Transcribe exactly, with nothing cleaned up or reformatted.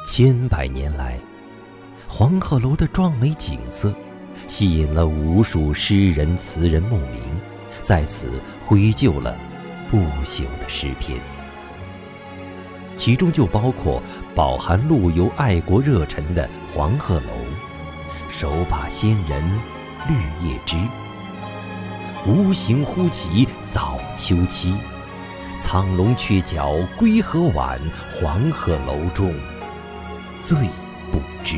千百年来，黄鹤楼的壮美景色吸引了无数诗人词人慕名，在此绘就了不朽的诗篇，其中就包括饱含陆游爱国热忱的黄鹤楼、手把仙人绿叶枝、无形忽起早秋期、苍龙鹊角归何晚，黄鹤楼中最不知。